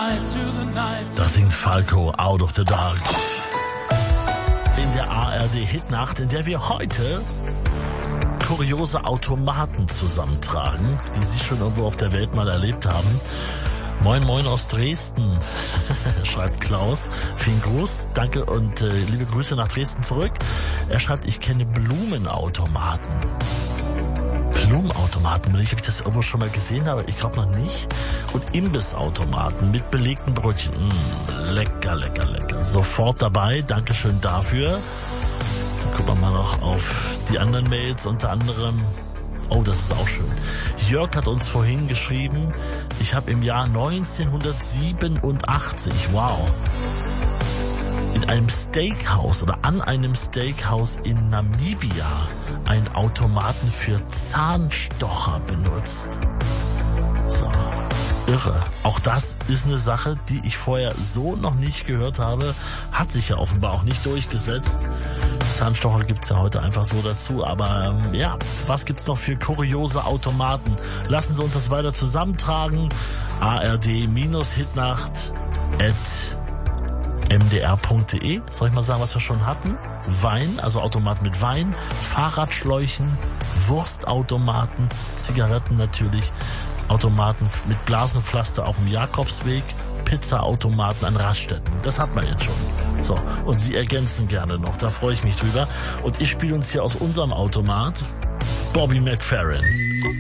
Da singt Falco Out of the Dark. In der ARD-Hitnacht, in der wir heute kuriose Automaten zusammentragen, die Sie schon irgendwo auf der Welt mal erlebt haben. Moin Moin aus Dresden, schreibt Klaus. Vielen Gruß, danke und liebe Grüße nach Dresden zurück. Er schreibt, ich kenne Blumenautomaten. Blumenautomaten, ich habe das irgendwo schon mal gesehen, aber ich glaube noch nicht. Und Imbissautomaten mit belegten Brötchen. Lecker, lecker, lecker. Sofort dabei, Dankeschön dafür. Dann gucken wir mal noch auf die anderen Mails, unter anderem... Oh, das ist auch schön. Jörg hat uns vorhin geschrieben, ich habe im Jahr 1987, wow, in einem Steakhouse oder an einem Steakhouse in Namibia einen Automaten für Zahnstocher benutzt. So, irre. Auch das ist eine Sache, die ich vorher so noch nicht gehört habe. Hat sich ja offenbar auch nicht durchgesetzt. Zahnstocher gibt's ja heute einfach so dazu. Aber ja, was gibt's noch für kuriose Automaten? Lassen Sie uns das weiter zusammentragen. ard-hitnacht@mdr.de. Soll ich mal sagen, was wir schon hatten? Wein, also Automat mit Wein, Fahrradschläuchen, Wurstautomaten, Zigaretten natürlich, Automaten mit Blasenpflaster auf dem Jakobsweg, Pizzaautomaten an Raststätten. Das hat man jetzt schon. So, und Sie ergänzen gerne noch, da freue ich mich drüber. Und ich spiele uns hier aus unserem Automat Bobby McFerrin.